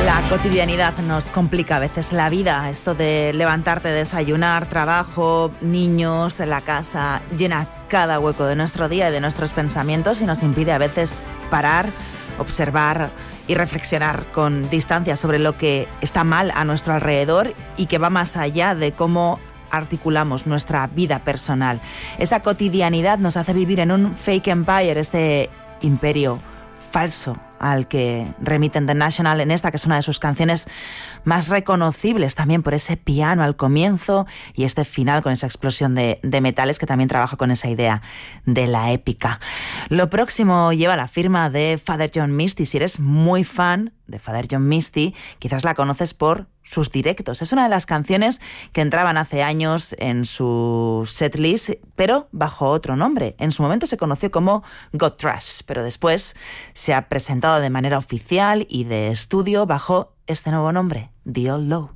La cotidianidad nos complica a veces la vida. Esto de levantarte, desayunar, trabajo, niños, la casa, llena cada hueco de nuestro día y de nuestros pensamientos y nos impide a veces parar, observar y reflexionar con distancia sobre lo que está mal a nuestro alrededor y que va más allá de cómo articulamos nuestra vida personal. Esa cotidianidad nos hace vivir en un fake empire, este imperio falso al que remiten The National en esta, que es una de sus canciones más reconocibles, también por ese piano al comienzo y este final con esa explosión de metales que también trabaja con esa idea de la épica. Lo próximo lleva la firma de Father John Misty. Si eres muy fan de Father John Misty, quizás la conoces por sus directos. Es una de las canciones que entraban hace años en su setlist, pero bajo otro nombre. En su momento se conoció como God Trash, pero después se ha presentado de manera oficial y de estudio bajo este nuevo nombre, The Old Low.